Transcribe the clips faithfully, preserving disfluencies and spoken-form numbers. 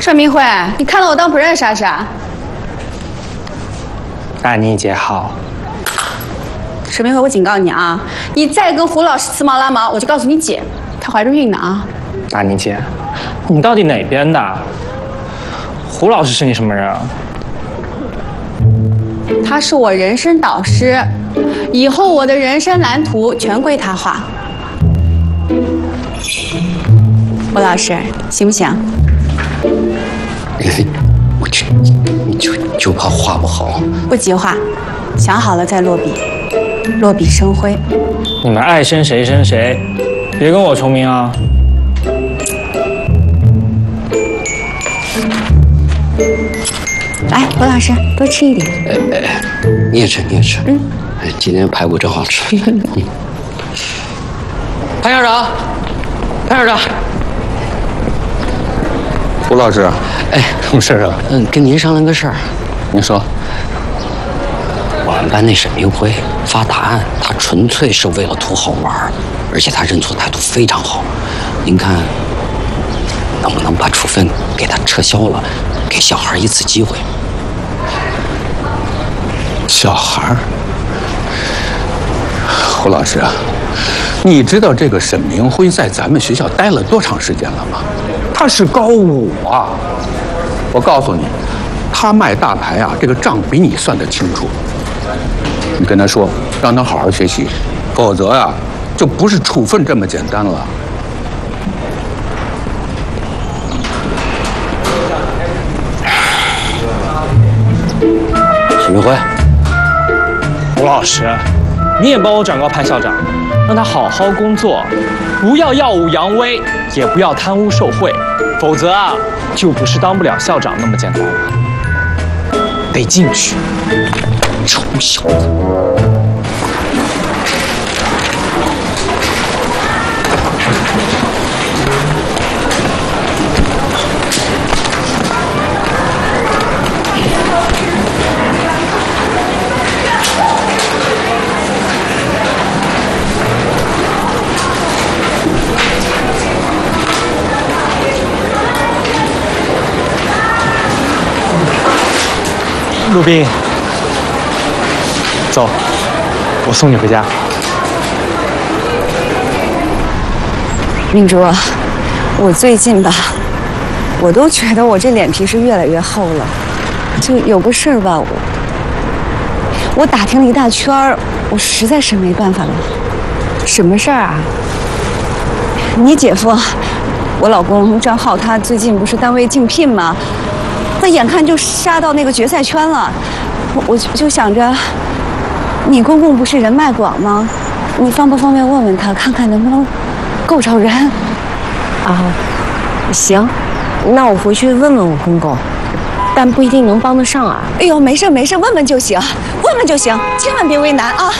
盛明辉，你看了我当不认识啊？是啊？ 大妮姐好。 盛明辉，我警告你啊，你再跟胡老师刺毛拉毛，我就告诉你姐，她怀着孕呢啊！ 大妮姐，你到底哪边的？胡老师是你什么人啊？ 他是我人生导师，以后我的人生蓝图全归他画。胡老师，行不行？ 我去，你就就怕画不好。 不急画，想好了再落笔，落笔生辉。 你们爱生谁生谁，别跟我重名啊！ 来，胡老师，多吃一点。 哎哎，你也吃，你也吃。嗯，哎，今天排骨真好吃。嗯，潘校长，潘校长， 胡老师， 哎， 什么事啊？ 嗯，跟您商量个事儿。 您说。 我们班那沈明辉发答案，他纯粹是为了图好玩，而且他认错态度非常好。您看，能不能把处分给他撤销了，给小孩一次机会？ 小孩？胡老师啊，你知道这个沈明辉在咱们学校待了多长时间了吗？他是高五啊！我告诉你，他卖大牌啊，这个账比你算得清楚。你跟他说，让他好好学习，否则呀、啊，就不是处分这么简单了。 沈明辉， 胡老师，你也帮我转告潘校长，让他好好工作，不要耀武扬威，也不要贪污受贿，否则啊，就不是当不了校长那么简单了，得进去。 臭小子！ 陆斌，走，我送你回家。 明珠，我最近吧，我都觉得我这脸皮是越来越厚了。就有个事儿吧，我我打听了一大圈儿，我实在是没办法了。什么事儿啊？你姐夫，我老公张浩，他最近不是单位竞聘吗？他眼看就杀到那个决赛圈了，我我就就想着，你公公不是人脉广吗？你方不方便问问他，看看能不能够着人？ 啊，行，那我回去问问我公公，但不一定能帮得上啊。 哎呦，没事没事，问问就行，问问就行，千万别为难啊。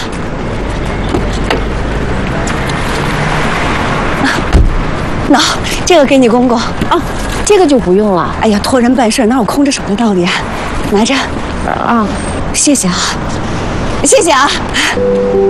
那这个给你公公啊。 这个就不用了。 哎呀，托人办事哪有空着手的道理啊？拿着， 啊， 谢谢啊，谢谢啊。